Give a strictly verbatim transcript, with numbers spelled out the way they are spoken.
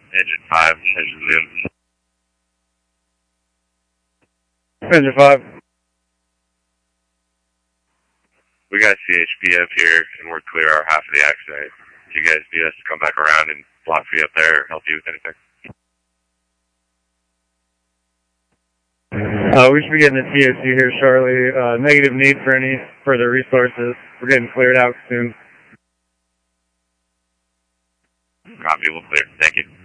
Engine five, engine zoom. Engine five. We got C H P up here, and we're clear our half of the accident. Do you guys need us to come back around and block for you up there or help you with anything? Uh, we should be getting the T O C here shortly. Uh, negative need for any further resources. We're getting cleared out soon. Copy, we'll clear. Thank you.